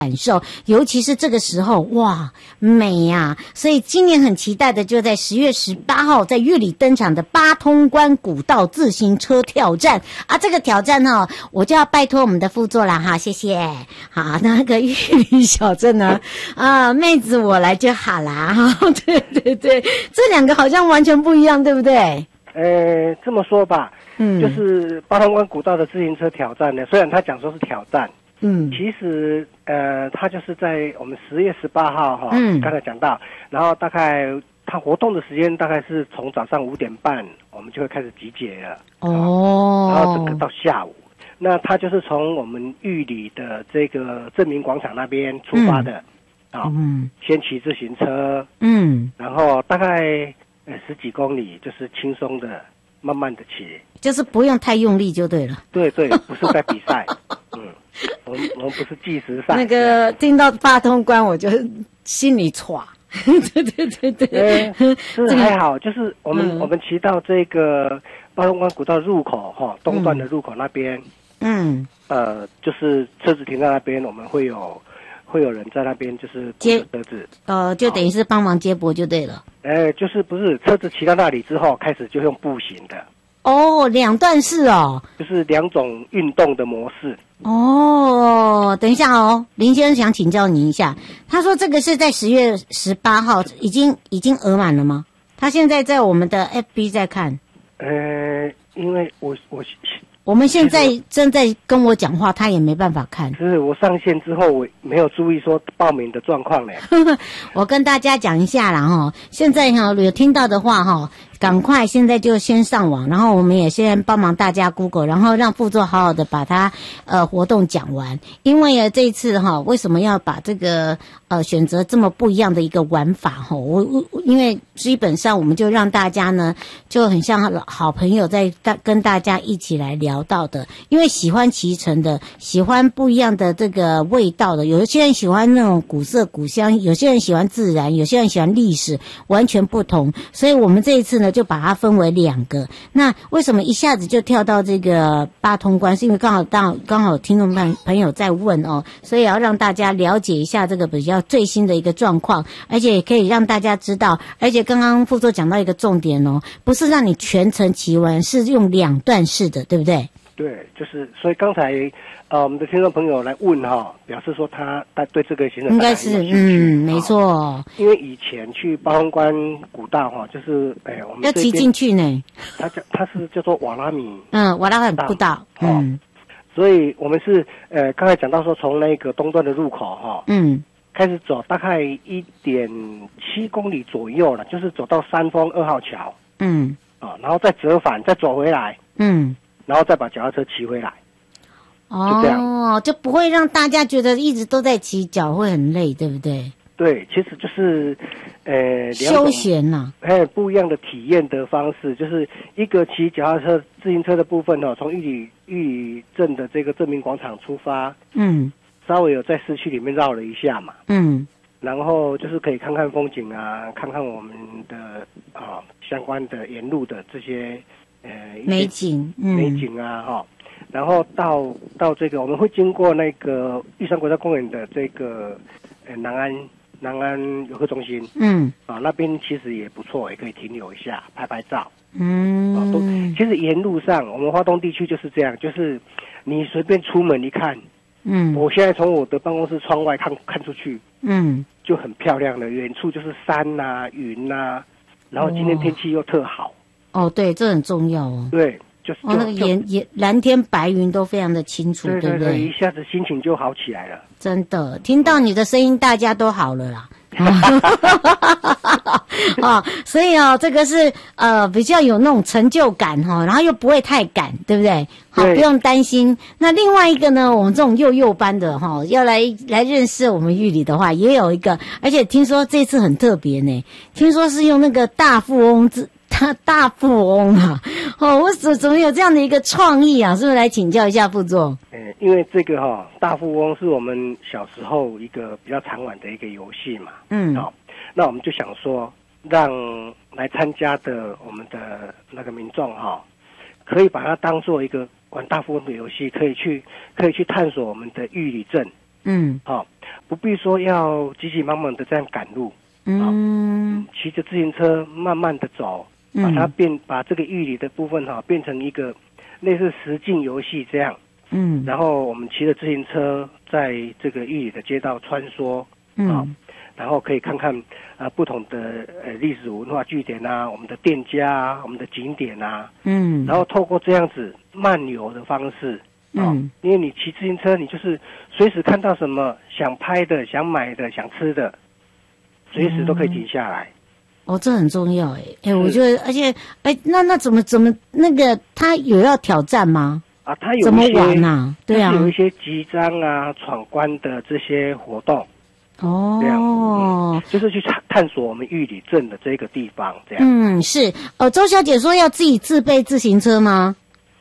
感受，尤其是这个时候，哇，美呀！所以今年很期待的，就在10月18号在玉里登场的八通关古道自行车挑战啊！这个挑战呢，我就要拜托我们的副座了哈，谢谢。好，那个玉里小镇呢，妹子我来就好啦哈。对对对，这两个好像完全不一样，对不对？ 这么说吧，就是八通关古道的自行车挑战呢，虽然他讲说是挑战。其实他就是在我们10月18号哈，刚才讲到，然后大概他活动的时间大概是从早上5点半，我们就会开始集结了。然后整个到下午，那他就是从我们玉里的这个正民广场那边出发的，先骑自行车，然后大概10几公里，就是轻松的、慢慢的骑， 就是不用太用力就对了。 对对，不是在比赛。我们不是计时赛。 那个听到八通关，我就心里歘。对对对对， 是还好，就是我们骑到这个八通关古道入口哈，东段的入口那边，就是车子停在那边，我们会有人在那边，就是接车子， 就等于是帮忙接驳就对了。 就是不是车子骑到那里之后，开始就用步行的。 两段式哦， 就是2种运动的模式。 等一下哦，林先生想请教您一下，他说这个是在10月18号已经额满了吗？他现在在我们的 FB 在看。 因为我们现在正在跟我讲话，他也没办法看。 是我上线之后，我没有注意说报名的状况嘞。 我跟大家讲一下啦哈，现在有听到的话哈，赶快现在就先上网，然后我们也先帮忙大家 Google， 然后让副座好好的把它活动讲完。因为这一次为什么要把这个选择这么不一样的一个玩法因为基本上我们就让大家呢就很像好朋友在跟大家一起来聊到的，因为喜欢骑乘的，喜欢不一样的这个味道的，有些人喜欢那种古色古香，有些人喜欢自然，有些人喜欢历史，完全不同。所以我们这一次呢就把它分为2个。那为什么一下子就跳到这个八通关？是因为刚好听众朋友在问所以要让大家了解一下这个比较最新的一个状况，而且也可以让大家知道，而且刚刚副座讲到一个重点不是让你全程骑完，是用2段式的，对不对？ 对，就是所以刚才我们的听众朋友来问表示说他对这个行程应该是没错。 因为以前去八通关古道就是我们要骑进去呢， 它是叫做瓦拉米瓦拉米步道所以我们是刚才讲到说从那个东段的入口开始走大概1.7公里左右了，就是走到三丰2号桥然后再折返再走回来然后再把脚踏车骑回来，就这样就不会让大家觉得一直都在骑脚会很累，对不对？ 对，其实就是休闲呐， 不一样的体验的方式，就是一个骑脚踏车自行车的部分从玉里镇的这个正民广场出发，稍微有在市区里面绕了一下嘛，然后就是可以看看风景啊，看看我们的相关的沿路的这些美景啊然后到这个我们会经过那个玉山国家公园的这个南安游客中心，那边其实也不错，也可以停留一下拍拍照，其实沿路上我们花东地区就是这样，就是你随便出门一看，我现在从我的办公室窗外看出去，就很漂亮的，远处就是山云然后今天天气又特好。 对，这很重要对，就是那个蓝天白云都非常的清楚，对不对？ 一下子心情就好起来了。 真的，听到你的声音，大家都好了啦。所以这个是比较有那种成就感然后又不会太赶，对不对？好，不用担心。那另外一个呢，我们这种幼班的要来认识我们玉里的话，也有一个，而且听说这次很特别呢，听说是用那个大富翁我怎么有这样的一个创意啊？是不是来请教一下副座？ 因为这个大富翁是我们小时候一个比较常玩的一个游戏嘛，那我们就想说，让来参加的我们的那个民众可以把它当做一个玩大富翁的游戏，可以去探索我们的玉里镇不必说要急急忙忙的这样赶路，骑着自行车慢慢的走，把这个玉里的部分变成一个类似实境游戏这样，然后我们骑着自行车在这个玉里的街道穿梭，然后可以看看不同的历史文化据点啊，我们的店家啊，我们的景点啊，然后透过这样子漫游的方式，因为你骑自行车，你就是随时看到什么想拍的、想买的、想吃的，随时都可以停下来。 这很重要我觉得，而且那怎么那个他有要挑战吗？ 他有怎么玩啊？对啊， 有一些集章啊、闯关的这些活动。这样就是去探索我们玉里镇的这个地方，这样。 是。周小姐说要自己自备自行车吗？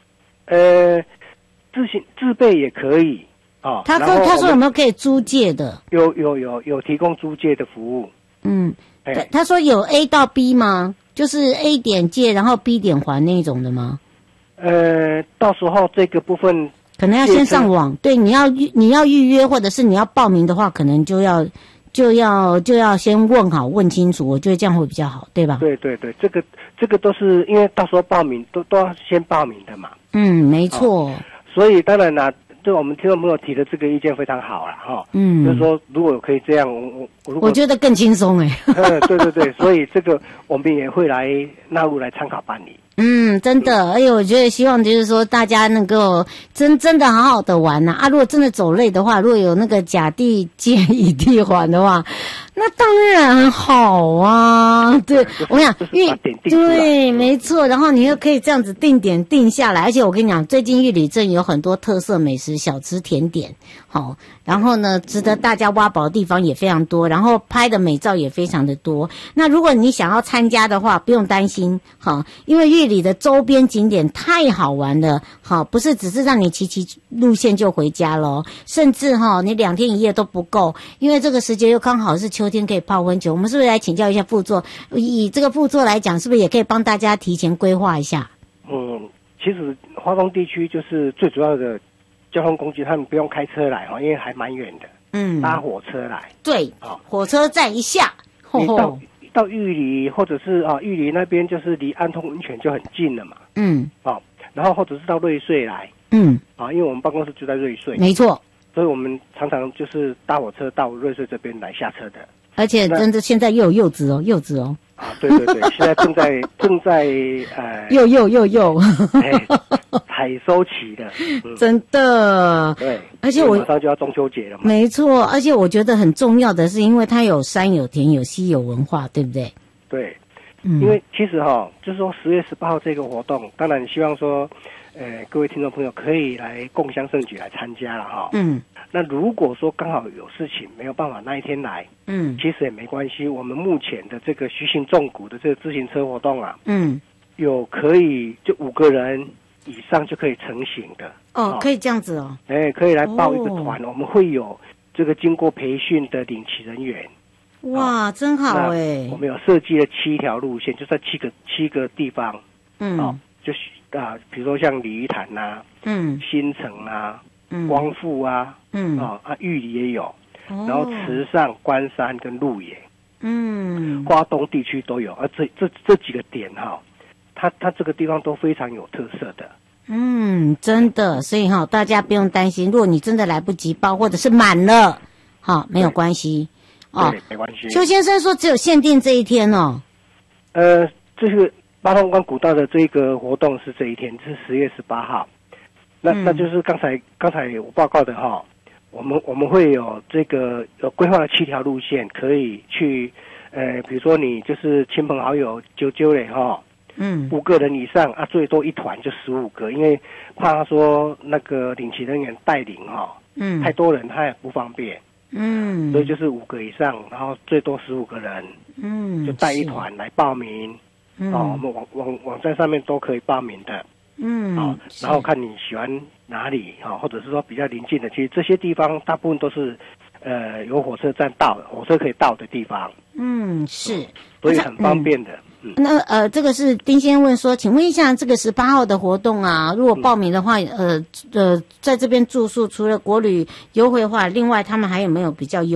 自备也可以他说有没有可以租借的？ 有提供租借的服务。 他说有 A 到 B 吗？就是 A 点借，然后 B 点还那种的吗？ 到时候这个部分。 可能要先上网，对，你要预约，或者是你要报名的话，可能就要先问清楚，我觉得这样会比较好，对吧？ 对，这个都是因为到时候报名都要先报名的嘛。没错。 所以当然啦，对我们听众朋友提的这个意见非常好啦就是说如果可以这样， 我觉得更轻松对，所以这个我们也会来纳入来参考办理。 真的，而且我觉得希望就是说大家能够真的好好的玩如果真的走累的话，如果有那个甲地借乙地还的话，那当然好啊。对，我想对，没错，然后你又可以这样子定点定下来，而且我跟你讲，最近玉里镇有很多特色美食、小吃、甜点，然后呢，值得大家挖宝的地方也非常多，然后拍的美照也非常的多。那如果你想要参加的话，不用担心，因为玉里的周边景点太好玩了，不是只是让你骑路线就回家咯，甚至你2天1夜都不够，因为这个时节又刚好是秋天，可以泡温泉。我们是不是来请教一下副座？以这个副座来讲，是不是也可以帮大家提前规划一下？ 其实花东地区就是最主要的交通工具，他们不用开车来因为还蛮远的，搭火车来。 对，火车站一下， 你到玉里，或者是玉里那边就是离安通温泉就很近了嘛。然后或者是到瑞穗来。因为我们办公室就在瑞穗。 没错。 所以我们常常就是搭火车到瑞穗这边来下车的。 而且真的现在又有柚子哦。 对，现在正在又采收期的， 真的。 对，而且马上就要中秋节了嘛。 没错，而且我觉得很重要的是，因为它有山有田有溪有文化，对不对？ 对，因为其实就是说10月18号这个活动，当然希望说，各位听众朋友可以来共襄盛举来参加了那如果说刚好有事情没有办法那一天来，其实也没关系。我们目前的这个徐行纵谷的这个自行车活动有可以就5个人以上就可以成型的。 可以这样子可以来报一个团，我们会有这个经过培训的领骑人员。 哇，真好我们有设计了7条路线，就在七个地方。就是比如说像鲤鱼潭新城光复玉里也有，然后池上、关山跟鹿野，花东地区都有，而这几个点它这个地方都非常有特色的。 真的，所以大家不用担心，如果你真的来不及报或者是满了，没有关系对，没关系。 邱先生说只有限定这一天这个八通关古道的这个活动是这一天，是10月18号。那就是刚才我报告的我们会有这个规划了7条路线，可以去比如说你就是亲朋好友揪嘞5个人以上最多一团就15个，因为怕说那个领骑人员带领太多人他也不方便，所以就是5个以上，然后最多15个人，就带一团来报名，我们网站上面都可以报名的。然后看你喜欢哪里或者是说比较临近的，其实这些地方大部分都是有火车站火车可以到的地方。 是， 所以很方便的。 那这个是丁先生问说，请问一下，这个18号的活动啊，如果报名的话，在这边住宿除了国旅优惠的话，另外他们还有没有比较优